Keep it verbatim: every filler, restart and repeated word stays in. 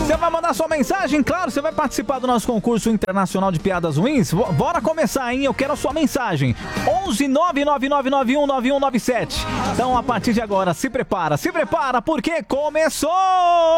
Você vai mandar sua mensagem? Claro, você vai participar do nosso concurso internacional de piadas ruins? V- bora começar, hein? Eu quero a sua mensagem. onze nove nove nove nove um nove um nove sete. Então, a partir de agora, se prepara, se prepara, porque começou!